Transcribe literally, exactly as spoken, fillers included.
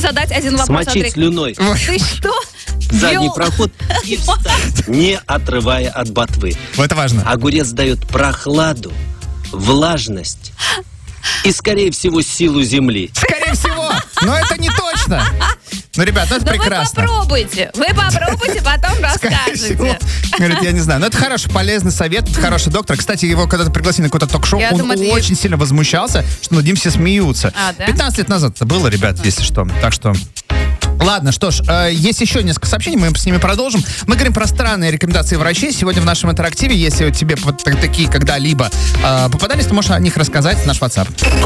задать один вопрос, Смочить Андрей. слюной Ты что? задний Вел? проход и встать, не отрывая от ботвы. Вот это важно. Огурец дает прохладу, влажность и, скорее всего, силу земли. Скорее всего. Но это не точно. Ну, ребят, ну это Да прекрасно. вы попробуйте. Вы попробуйте, потом Скорее всего. расскажете. Говорит, я не знаю. Но это хороший, полезный совет, это хороший доктор. Кстати, его когда-то пригласили на какое-то ток-шоу, Я он думаю, это очень сильно возмущался, что над ним все смеются. А, да? пятнадцать лет назад это было, ребят, если что. Так что... Ладно, что ж, э, есть еще несколько сообщений, мы с ними продолжим. Мы говорим про странные рекомендации врачей. Сегодня в нашем интерактиве, если тебе вот такие когда-либо э, попадались, то можешь о них рассказать в наш WhatsApp.